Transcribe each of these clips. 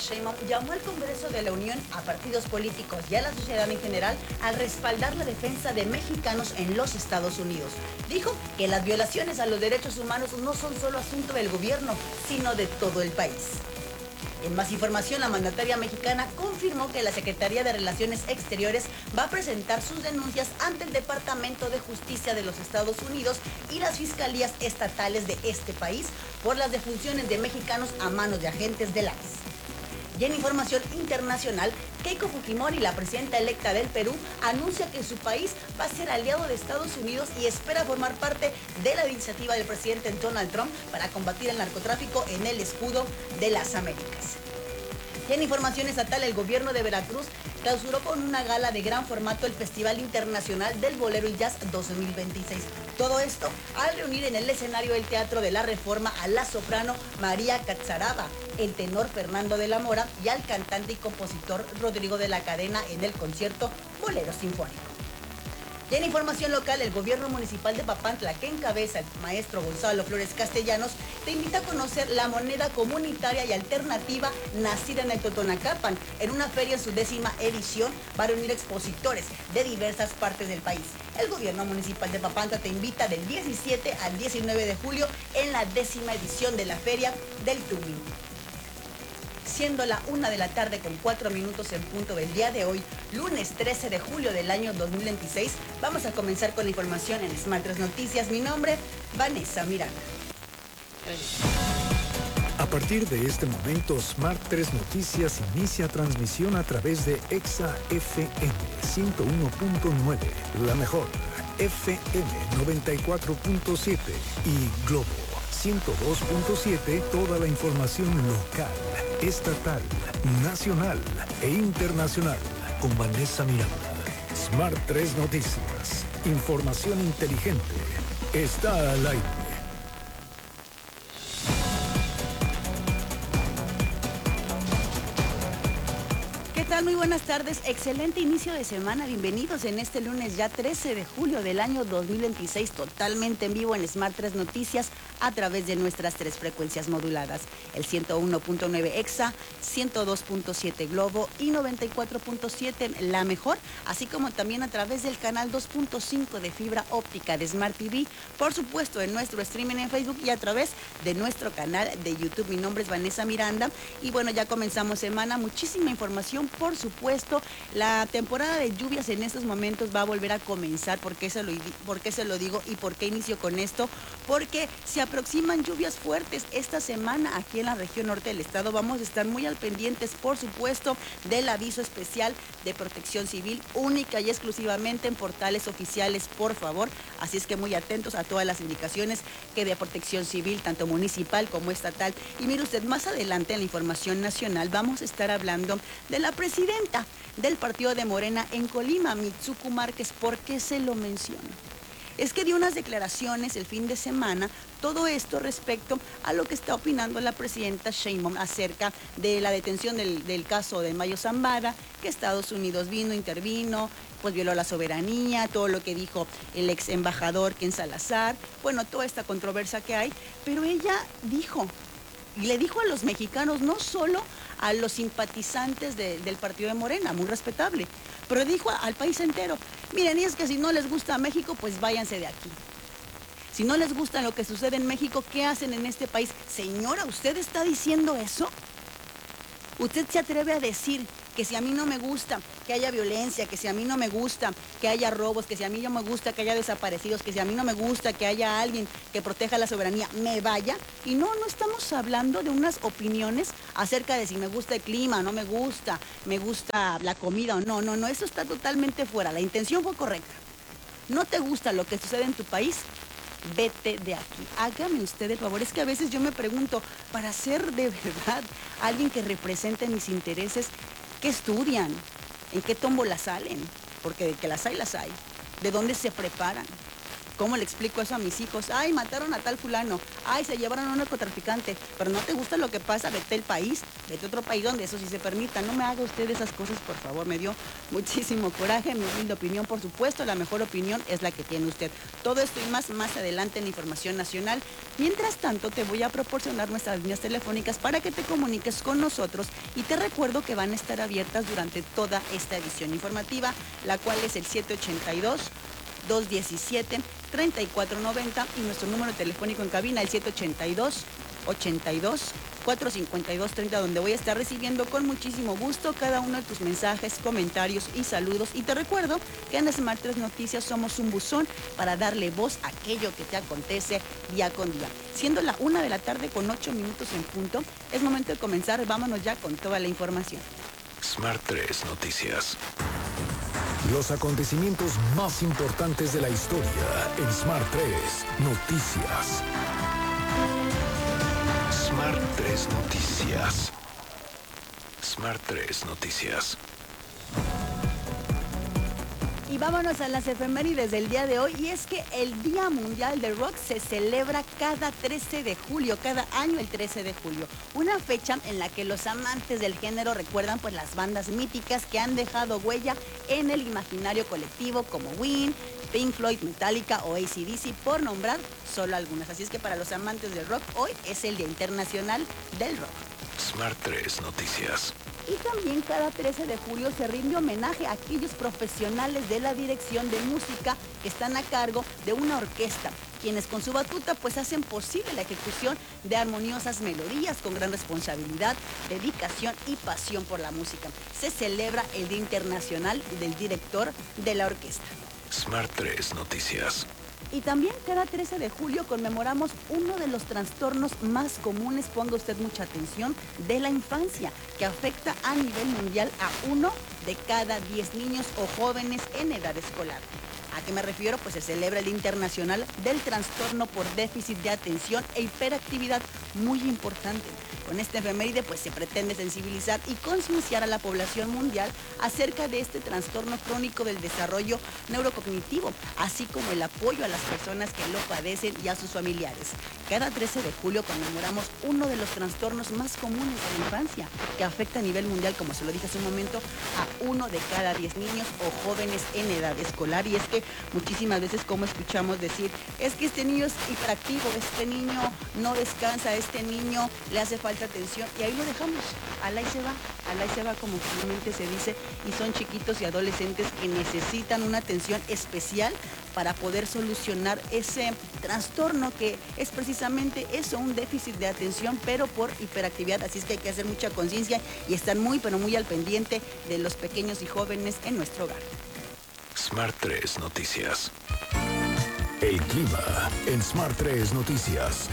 Sheinbaum llamó al Congreso de la Unión, a partidos políticos y a la sociedad en general al respaldar la defensa de mexicanos en los Estados Unidos. Dijo que las violaciones a los derechos humanos no son solo asunto del gobierno, sino de todo el país. En más información, la mandataria mexicana confirmó que la Secretaría de Relaciones Exteriores va a presentar sus denuncias ante el Departamento de Justicia de los Estados Unidos y las fiscalías estatales de este país por las defunciones de mexicanos a manos de agentes del ICE. Y en información internacional, Keiko Fujimori, la presidenta electa del Perú, anuncia que su país va a ser aliado de Estados Unidos y espera formar parte de la iniciativa del presidente Donald Trump para combatir el narcotráfico en el escudo de las Américas. Y en información estatal, el gobierno de Veracruz clausuró con una gala de gran formato el Festival Internacional del Bolero y Jazz 2026. Todo esto al reunir en el escenario del Teatro de la Reforma a la soprano María Catzaraba, el tenor Fernando de la Mora y al cantante y compositor Rodrigo de la Cadena en el concierto Bolero Sinfónico. Y en información local, el gobierno municipal de Papantla, que encabeza el maestro Gonzalo Flores Castellanos, te invita a conocer la moneda comunitaria y alternativa nacida en el Totonacapan. En una feria en su 10ª edición va a reunir expositores de diversas partes del país. El gobierno municipal de Papantla te invita del 17 al 19 de julio en la 10ª edición de la Feria del Tumin. Siendo la 1 de la tarde con 4 minutos en punto del día de hoy, lunes 13 de julio del año 2026, vamos a comenzar con la información en Smart 3 Noticias. Mi nombre, Vanessa Miranda. A partir de este momento, Smart 3 Noticias inicia transmisión a través de Exa FM 101.9, la mejor, FM 94.7 y Globo 102.7, toda la información local, estatal, nacional e internacional con Vanessa Miranda. Smart 3 Noticias, información inteligente, está al aire. ¿Qué tal? Muy buenas tardes, excelente inicio de semana, bienvenidos en este lunes ya 13 de julio del año 2026, totalmente en vivo en Smart 3 Noticias a través de nuestras 3 frecuencias moduladas, el 101.9 EXA, 102.7 Globo y 94.7 La Mejor, así como también a través del canal 2.5 de fibra óptica de Smart TV, por supuesto en nuestro streaming en Facebook y a través de nuestro canal de YouTube. Mi nombre es Vanessa Miranda y bueno, ya comenzamos semana, muchísima información. Por supuesto, la temporada de lluvias en estos momentos va a volver a comenzar. ¿Por qué se lo digo y por qué inicio con esto? Porque se aproximan lluvias fuertes esta semana aquí en la región norte del estado. Vamos a estar muy al pendientes, por supuesto, del aviso especial de Protección Civil, única y exclusivamente en portales oficiales, por favor. Así es que muy atentos a todas las indicaciones que de Protección Civil, tanto municipal como estatal. Y mire usted, más adelante en la información nacional vamos a estar hablando de la presidenta del partido de Morena en Colima, Mitsuko Márquez. ¿Por qué se lo menciono? Es que dio unas declaraciones el fin de semana, todo esto respecto a lo que está opinando la presidenta Sheinbaum acerca de la detención del caso de Mayo Zambada, que Estados Unidos intervino, pues violó la soberanía, todo lo que dijo el ex embajador Ken Salazar, bueno, toda esta controversia que hay, pero ella dijo, y le dijo a los mexicanos, no solo a los simpatizantes del partido de Morena, muy respetable, pero dijo al país entero, miren, y es que si no les gusta México, pues váyanse de aquí. Si no les gusta lo que sucede en México, ¿qué hacen en este país? Señora, ¿usted está diciendo eso? ¿Usted se atreve a decir que si a mí no me gusta que haya violencia, que si a mí no me gusta que haya robos, que si a mí no me gusta que haya desaparecidos, que si a mí no me gusta que haya alguien que proteja la soberanía, me vaya? Y no estamos hablando de unas opiniones acerca de si me gusta el clima, no me gusta la comida o no, eso está totalmente fuera. La intención fue correcta. ¿No te gusta lo que sucede en tu país? Vete de aquí. Hágame usted el favor. Es que a veces yo me pregunto, para ser de verdad alguien que represente mis intereses, ¿qué estudian? ¿En qué tómbola salen? Porque de que las hay, las hay. ¿De dónde se preparan? ¿Cómo le explico eso a mis hijos? Ay, mataron a tal fulano. Ay, se llevaron a un narcotraficante. Pero no te gusta lo que pasa, vete al país, vete a otro país donde eso sí se permita. No me haga usted esas cosas, por favor. Me dio muchísimo coraje. Mi humilde opinión, por supuesto, la mejor opinión es la que tiene usted. Todo esto y más adelante en Información Nacional. Mientras tanto, te voy a proporcionar nuestras líneas telefónicas para que te comuniques con nosotros y te recuerdo que van a estar abiertas durante toda esta edición informativa, la cual es el 782-217-3490 y nuestro número telefónico en cabina el 782-82-452-30, donde voy a estar recibiendo con muchísimo gusto cada uno de tus mensajes, comentarios y saludos. Y te recuerdo que en Smart 3 Noticias somos un buzón para darle voz a aquello que te acontece día con día. Siendo la 1 de la tarde con 8 minutos en punto, es momento de comenzar. Vámonos ya con toda la información. Smart 3 Noticias. Los acontecimientos más importantes de la historia en Smart 3 Noticias. Smart 3 Noticias. Smart 3 Noticias. Y vámonos a las efemérides del día de hoy. Y es que el Día Mundial del Rock se celebra cada 13 de julio, cada año el 13 de julio. Una fecha en la que los amantes del género recuerdan pues las bandas míticas que han dejado huella en el imaginario colectivo como Ween, Pink Floyd, Metallica o AC/DC, por nombrar solo algunas. Así es que para los amantes del rock, hoy es el Día Internacional del Rock. Smart 3 Noticias. Y también cada 13 de julio se rinde homenaje a aquellos profesionales de la dirección de música que están a cargo de una orquesta, quienes con su batuta pues hacen posible la ejecución de armoniosas melodías con gran responsabilidad, dedicación y pasión por la música. Se celebra el Día Internacional del Director de la Orquesta. Smart 3 Noticias. Y también cada 13 de julio conmemoramos uno de los trastornos más comunes, ponga usted mucha atención, de la infancia, que afecta a nivel mundial a 1 de cada 10 niños o jóvenes en edad escolar. ¿A qué me refiero? Pues se celebra el Día Internacional del Trastorno por Déficit de Atención e Hiperactividad, muy importante. Con esta efeméride pues se pretende sensibilizar y concienciar a la población mundial acerca de este trastorno crónico del desarrollo neurocognitivo, así como el apoyo a las personas que lo padecen y a sus familiares. Cada 13 de julio conmemoramos uno de los trastornos más comunes de la infancia, que afecta a nivel mundial, como se lo dije hace un momento, a 1 de cada 10 niños o jóvenes en edad escolar. Y es que muchísimas veces como escuchamos decir, es que este niño es hiperactivo, este niño no descansa, este niño le hace falta atención, y ahí lo dejamos, al ahí se va como comúnmente se dice, y son chiquitos y adolescentes que necesitan una atención especial para poder solucionar ese trastorno que es precisamente eso, un déficit de atención, pero por hiperactividad. Así es que hay que hacer mucha conciencia y estar muy, pero muy al pendiente de los pequeños y jóvenes en nuestro hogar. Smart 3 Noticias. El clima en Smart 3 Noticias.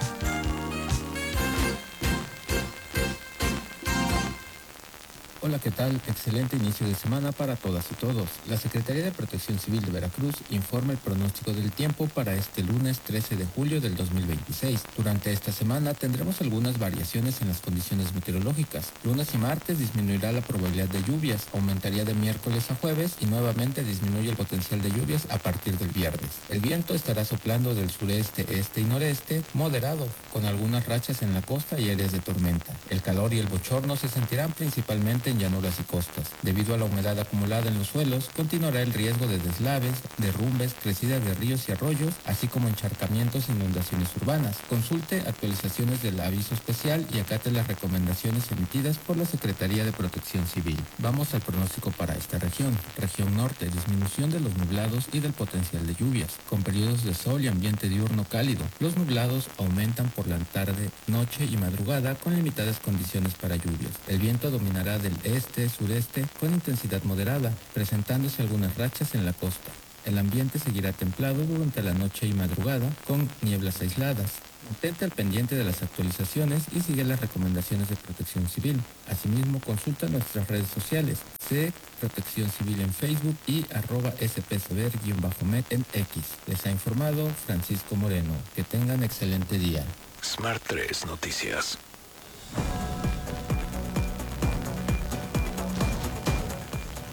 Hola, ¿qué tal? Excelente inicio de semana para todas y todos. La Secretaría de Protección Civil de Veracruz informa el pronóstico del tiempo para este lunes 13 de julio del 2026. Durante esta semana tendremos algunas variaciones en las condiciones meteorológicas. Lunes y martes disminuirá la probabilidad de lluvias, aumentaría de miércoles a jueves y nuevamente disminuye el potencial de lluvias a partir del viernes. El viento estará soplando del sureste, este y noreste, moderado, con algunas rachas en la costa y áreas de tormenta. El calor y el bochorno se sentirán principalmente en llanuras y costas. Debido a la humedad acumulada en los suelos, continuará el riesgo de deslaves, derrumbes, crecidas de ríos y arroyos, así como encharcamientos e inundaciones urbanas. Consulte actualizaciones del aviso especial y acate las recomendaciones emitidas por la Secretaría de Protección Civil. Vamos al pronóstico para esta región. Región norte, disminución de los nublados y del potencial de lluvias, con periodos de sol y ambiente diurno cálido. Los nublados aumentan por la tarde, noche y madrugada con limitadas condiciones para lluvias. El viento dominará del este, sureste, con intensidad moderada, presentándose algunas rachas en la costa. El ambiente seguirá templado durante la noche y madrugada, con nieblas aisladas. Mantente al pendiente de las actualizaciones y sigue las recomendaciones de Protección Civil. Asimismo, consulta nuestras redes sociales, Protección Civil en Facebook y @spsever_med en X. Les ha informado Francisco Moreno. Que tengan excelente día. Smart 3 Noticias.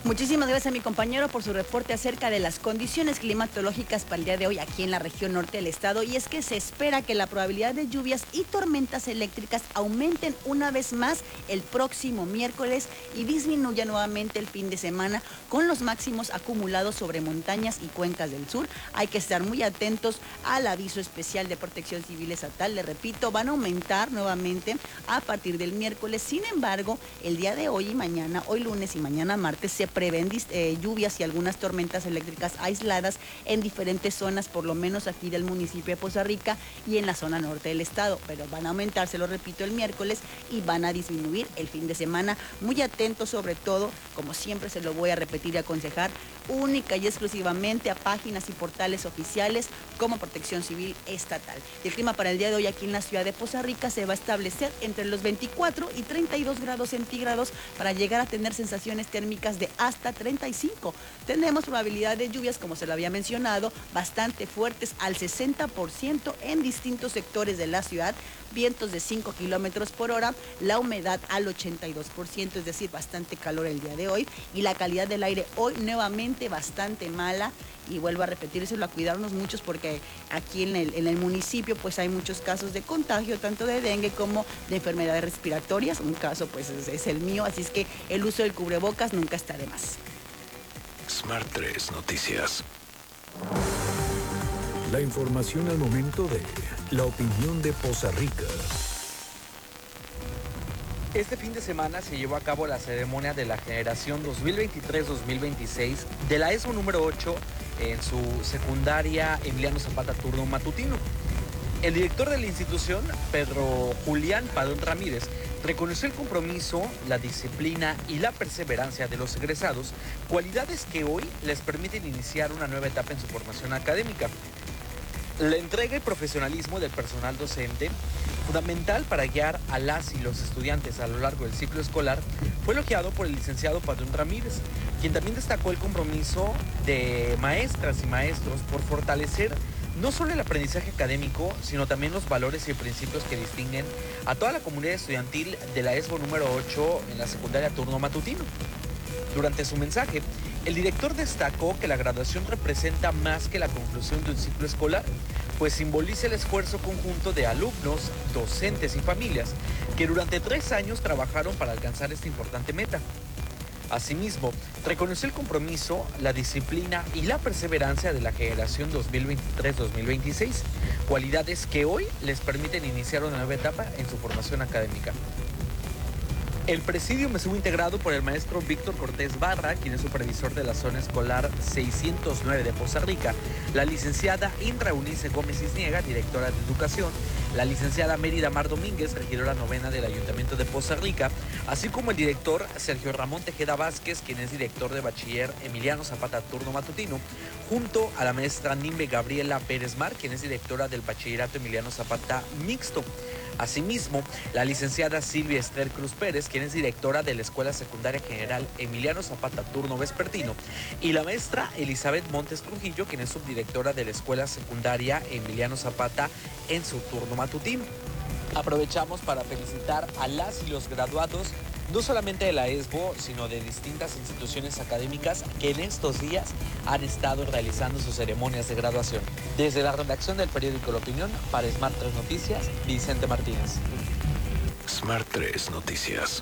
Muchísimas gracias a mi compañero por su reporte acerca de las condiciones climatológicas para el día de hoy aquí en la región norte del estado. Y es que se espera que la probabilidad de lluvias y tormentas eléctricas aumenten una vez más el próximo miércoles y disminuya nuevamente el fin de semana con los máximos acumulados sobre montañas y cuencas del sur. Hay que estar muy atentos al aviso especial de Protección Civil Estatal. Le repito, van a aumentar nuevamente a partir del miércoles. Sin embargo, el día de hoy y mañana, hoy lunes y mañana martes, se prevén lluvias y algunas tormentas eléctricas aisladas en diferentes zonas, por lo menos aquí del municipio de Poza Rica y en la zona norte del estado, pero van a aumentar, se lo repito, el miércoles y van a disminuir el fin de semana. Muy atentos, sobre todo, como siempre se lo voy a repetir y aconsejar, única y exclusivamente a páginas y portales oficiales como Protección Civil Estatal. El clima para el día de hoy aquí en la ciudad de Poza Rica se va a establecer entre los 24 y 32 grados centígrados para llegar a tener sensaciones térmicas de hasta 35. Tenemos probabilidad de lluvias, como se lo había mencionado, bastante fuertes al 60% en distintos sectores de la ciudad, vientos de 5 kilómetros por hora, la humedad al 82%, es decir, bastante calor el día de hoy, y la calidad del aire hoy nuevamente bastante mala. Y vuelvo a repetírselo, a cuidarnos muchos porque aquí en el municipio pues hay muchos casos de contagio, tanto de dengue como de enfermedades respiratorias. Un caso pues es el mío, así es que el uso del cubrebocas nunca está de más. Smart 3 Noticias. La información al momento de la opinión de Poza Rica. Este fin de semana se llevó a cabo la ceremonia de la generación 2023-2026 de la ESO número 8 en su secundaria Emiliano Zapata turno matutino. El director de la institución, Pedro Julián Padrón Ramírez, reconoció el compromiso, la disciplina y la perseverancia de los egresados, cualidades que hoy les permiten iniciar una nueva etapa en su formación académica. La entrega y profesionalismo del personal docente, fundamental para guiar a las y los estudiantes a lo largo del ciclo escolar, fue elogiado por el licenciado Padrón Ramírez, quien también destacó el compromiso de maestras y maestros por fortalecer no solo el aprendizaje académico, sino también los valores y principios que distinguen a toda la comunidad estudiantil de la ESBO número 8 en la secundaria turno matutino. Durante su mensaje, el director destacó que la graduación representa más que la conclusión de un ciclo escolar, pues simboliza el esfuerzo conjunto de alumnos, docentes y familias que durante 3 años trabajaron para alcanzar esta importante meta. Asimismo, reconoció el compromiso, la disciplina y la perseverancia de la generación 2023-2026, cualidades que hoy les permiten iniciar una nueva etapa en su formación académica. El presidium estuvo integrado por el maestro Víctor Cortés Barra, quien es supervisor de la zona escolar 609 de Poza Rica, la licenciada Indra Eunice Gómez Cisniega, directora de Educación, la licenciada Mérida Mar Domínguez, regidora novena del Ayuntamiento de Poza Rica, así como el director Sergio Ramón Tejeda Vázquez, quien es director de Bachiller Emiliano Zapata turno matutino, junto a la maestra Nimbe Gabriela Pérez Mar, quien es directora del Bachillerato Emiliano Zapata mixto. Asimismo, la licenciada Silvia Esther Cruz Pérez, quien es directora de la Escuela Secundaria General Emiliano Zapata turno vespertino, y la maestra Elizabeth Montes Trujillo, quien es subdirectora de la Escuela Secundaria Emiliano Zapata en su turno matutino. Aprovechamos para felicitar a las y los graduados, no solamente de la ESBO, sino de distintas instituciones académicas que en estos días han estado realizando sus ceremonias de graduación. Desde la redacción del periódico La Opinión, para Smart 3 Noticias, Vicente Martínez. Smart 3 Noticias.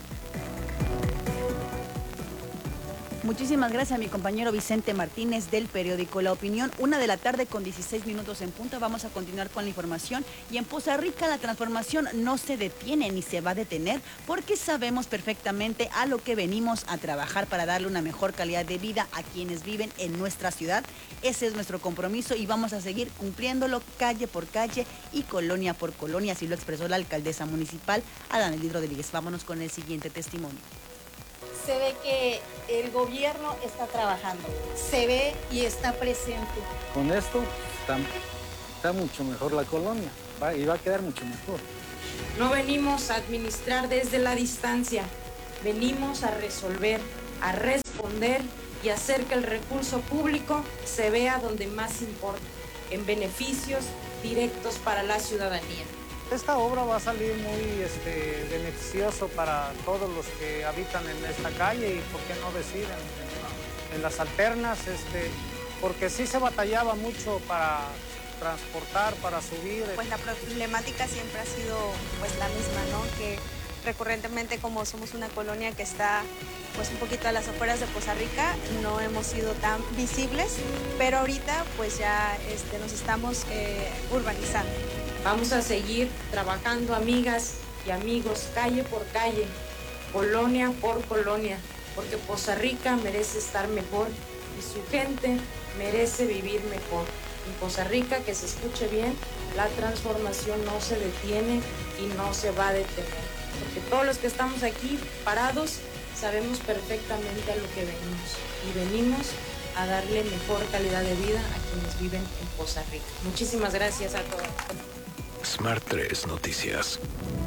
Muchísimas gracias a mi compañero Vicente Martínez del periódico La Opinión. 1:16 p.m. en punto. Vamos a continuar con la información. Y en Poza Rica la transformación no se detiene ni se va a detener porque sabemos perfectamente a lo que venimos a trabajar para darle una mejor calidad de vida a quienes viven en nuestra ciudad. Ese es nuestro compromiso y vamos a seguir cumpliéndolo calle por calle y colonia por colonia. Así lo expresó la alcaldesa municipal, Adamelín Rodríguez. Vámonos con el siguiente testimonio. Se ve que el gobierno está trabajando, se ve y está presente. Con esto está mucho mejor la colonia y va a quedar mucho mejor. No venimos a administrar desde la distancia, venimos a resolver, a responder y hacer que el recurso público se vea donde más importa, en beneficios directos para la ciudadanía. Esta obra va a salir muy beneficioso para todos los que habitan en esta calle y por qué no decir en las alternas, porque sí se batallaba mucho para transportar, para subir. Pues la problemática siempre ha sido pues la misma, ¿no? Que recurrentemente, como somos una colonia que está pues un poquito a las afueras de Poza Rica, no hemos sido tan visibles, pero ahorita pues ya nos estamos urbanizando. Vamos a seguir trabajando, amigas y amigos, calle por calle, colonia por colonia, porque Poza Rica merece estar mejor y su gente merece vivir mejor. En Poza Rica, que se escuche bien, la transformación no se detiene y no se va a detener. Porque todos los que estamos aquí parados sabemos perfectamente a lo que venimos. Y venimos a darle mejor calidad de vida a quienes viven en Poza Rica. Muchísimas gracias a todos. Smart 3 Noticias.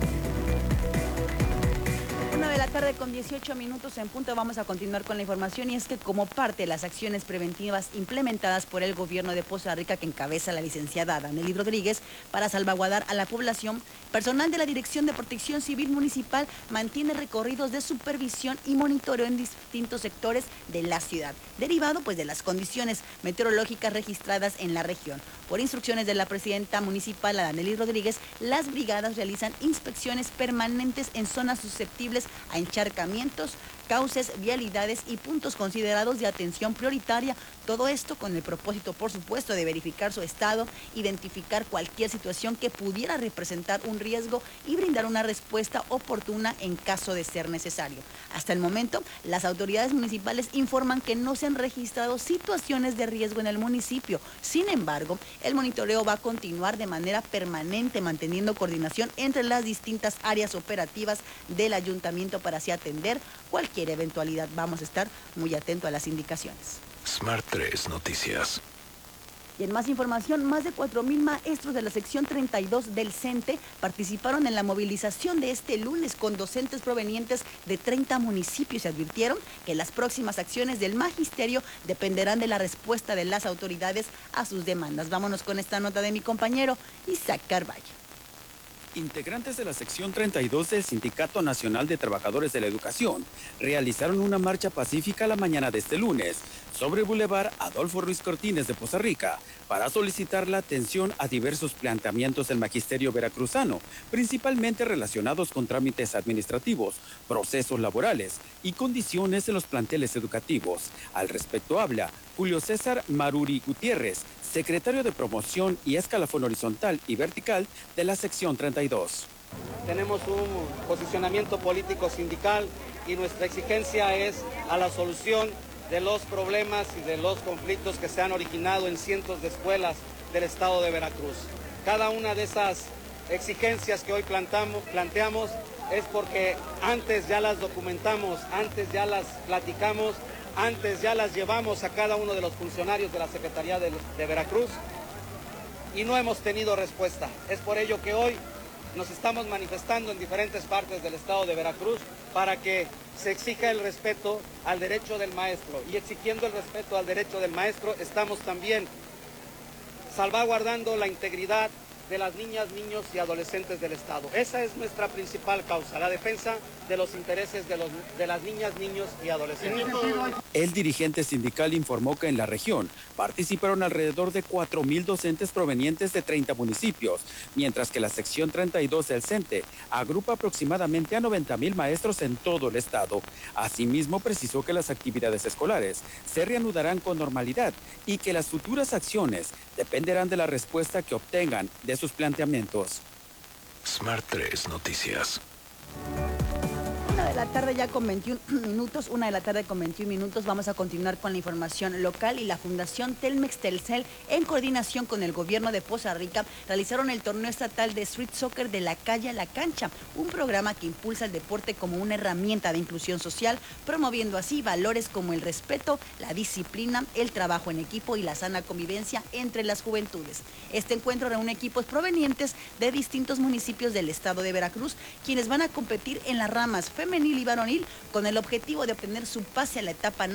1:18 p.m. en punto. Vamos a continuar con la información, y es que como parte de las acciones preventivas implementadas por el gobierno de Poza Rica, que encabeza la licenciada Danely Rodríguez, para salvaguardar a la población, personal de la Dirección de Protección Civil Municipal mantiene recorridos de supervisión y monitoreo en distintos sectores de la ciudad, derivado pues de las condiciones meteorológicas registradas en la región. Por instrucciones de la presidenta municipal, Danely Rodríguez, las brigadas realizan inspecciones permanentes en zonas susceptibles a encharcamientos, cauces, vialidades y puntos considerados de atención prioritaria. Todo esto con el propósito, por supuesto, de verificar su estado, identificar cualquier situación que pudiera representar un riesgo y brindar una respuesta oportuna en caso de ser necesario. Hasta el momento, las autoridades municipales informan que no se han registrado situaciones de riesgo en el municipio. Sin embargo, el monitoreo va a continuar de manera permanente, manteniendo coordinación entre las distintas áreas operativas del ayuntamiento para así atender cualquier eventualidad. Vamos a estar muy atentos a las indicaciones. Smart 3 Noticias. Y en más información, más de 4,000 maestros de la sección 32 del CENTE participaron en la movilización de este lunes con docentes provenientes de 30 municipios. Se advirtieron que las próximas acciones del magisterio dependerán de la respuesta de las autoridades a sus demandas. Vámonos con esta nota de mi compañero Isaac Carballo. Integrantes de la sección 32 del Sindicato Nacional de Trabajadores de la Educación realizaron una marcha pacífica la mañana de este lunes sobre Boulevard Adolfo Ruiz Cortines de Poza Rica para solicitar la atención a diversos planteamientos del magisterio veracruzano, principalmente relacionados con trámites administrativos, procesos laborales y condiciones en los planteles educativos. Al respecto habla Julio César Maruri Gutiérrez, secretario de Promoción y Escalafón Horizontal y Vertical de la sección 32. Tenemos un posicionamiento político sindical y nuestra exigencia es a la solución de los problemas y de los conflictos que se han originado en cientos de escuelas del estado de Veracruz. Cada una de esas exigencias que hoy planteamos es porque antes ya las documentamos, antes ya las platicamos, antes ya las llevamos a cada uno de los funcionarios de la Secretaría de Veracruz y no hemos tenido respuesta. Es por ello que hoy nos estamos manifestando en diferentes partes del estado de Veracruz para que se exija el respeto al derecho del maestro, y exigiendo el respeto al derecho del maestro estamos también salvaguardando la integridad de las niñas, niños y adolescentes del estado. Esa es nuestra principal causa, la defensa de los intereses de las niñas, niños y adolescentes. El dirigente sindical informó que en la región participaron alrededor de 4,000 docentes provenientes de 30 municipios, mientras que la sección 32 del CENTE agrupa aproximadamente a 90,000 maestros en todo el estado. Asimismo, precisó que las actividades escolares se reanudarán con normalidad y que las futuras acciones dependerán de la respuesta que obtengan de sus planteamientos. Smart 3 Noticias. 1:00 ya con 21 minutos, 1:00 con 21 minutos. Vamos a continuar con la información local, y la Fundación Telmex Telcel, en coordinación con el gobierno de Poza Rica, realizaron el torneo estatal de Street Soccer de la calle a la cancha, un programa que impulsa el deporte como una herramienta de inclusión social, promoviendo así valores como el respeto, la disciplina, el trabajo en equipo y la sana convivencia entre las juventudes. Este encuentro reúne equipos provenientes de distintos municipios del estado de Veracruz, quienes van a competir en las ramas femenil y varonil con el objetivo de obtener su pase a la etapa